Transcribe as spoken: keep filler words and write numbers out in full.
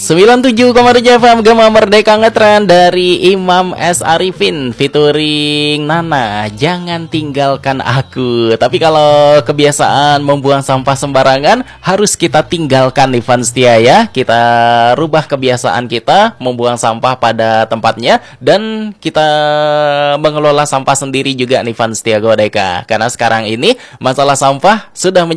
sembilan puluh tujuh koma tujuh F M Gema Merdeka Ngetren dari Imam S. Arifin featuring Nana, jangan tinggalkan aku. Tapi kalau kebiasaan membuang sampah sembarangan harus kita tinggalkan nih fans setia ya. Kita rubah kebiasaan kita membuang sampah pada tempatnya, dan kita mengelola sampah sendiri juga nih fans setia Godeka. Karena sekarang ini masalah sampah sudah menjadi